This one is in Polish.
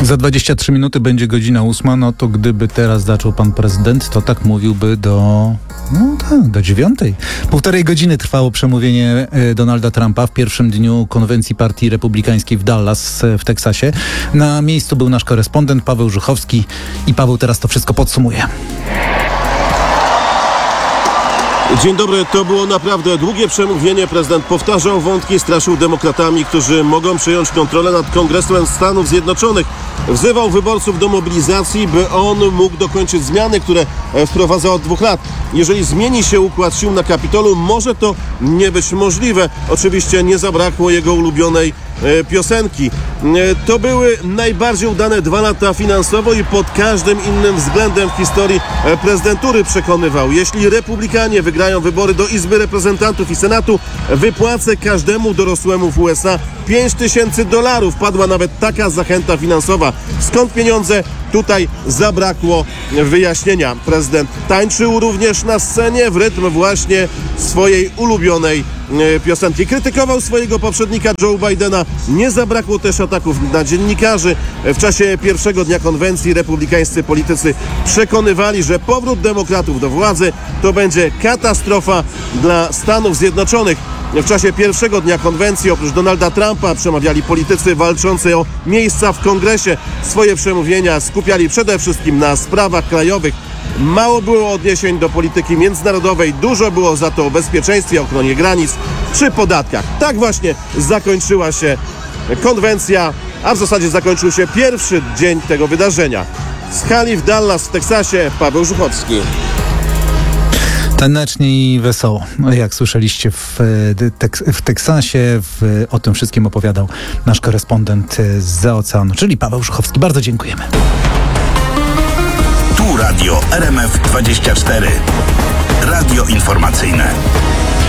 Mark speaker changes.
Speaker 1: Za 23 minuty będzie godzina 8, no to gdyby teraz zaczął pan prezydent, to tak mówiłby do 9. Półtorej godziny trwało przemówienie Donalda Trumpa w pierwszym dniu konwencji Partii Republikańskiej w Dallas w Teksasie. Na miejscu był nasz korespondent Paweł Żuchowski i Paweł teraz to wszystko podsumuje.
Speaker 2: Dzień dobry, to było naprawdę długie przemówienie. Prezydent powtarzał wątki, straszył demokratami, którzy mogą przejąć kontrolę nad Kongresem Stanów Zjednoczonych. Wzywał wyborców do mobilizacji, by on mógł dokończyć zmiany, które wprowadza od 2 lat. Jeżeli zmieni się układ sił na Kapitolu, może to nie być możliwe. Oczywiście nie zabrakło jego ulubionej piosenki. To były najbardziej udane 2 lata finansowo i pod każdym innym względem w historii prezydentury, przekonywał. Jeśli republikanie wygrają wybory do Izby Reprezentantów i Senatu, wypłacę każdemu dorosłemu w USA $5000. Padła nawet taka zachęta finansowa. Skąd pieniądze? Tutaj zabrakło wyjaśnienia. Prezydent tańczył również na scenie w rytm właśnie swojej ulubionej piosenki. Krytykował swojego poprzednika Joe Bidena. Nie zabrakło też ataków na dziennikarzy. W czasie pierwszego dnia konwencji republikańscy politycy przekonywali, że powrót demokratów do władzy to będzie katastrofa dla Stanów Zjednoczonych. W czasie pierwszego dnia konwencji oprócz Donalda Trumpa przemawiali politycy walczący o miejsca w kongresie. Swoje przemówienia skupiali przede wszystkim na sprawach krajowych. Mało było odniesień do polityki międzynarodowej, dużo było za to o bezpieczeństwie, ochronie granic czy podatkach. Tak właśnie zakończyła się konwencja, a w zasadzie zakończył się pierwszy dzień tego wydarzenia. Z hali w Dallas w Teksasie Paweł
Speaker 1: Tanecznie i wesoło. Jak słyszeliście w Teksasie, o tym wszystkim opowiadał nasz korespondent zza oceanu, czyli Paweł Żuchowski. Bardzo dziękujemy.
Speaker 3: Tu Radio RMF 24. Radio informacyjne.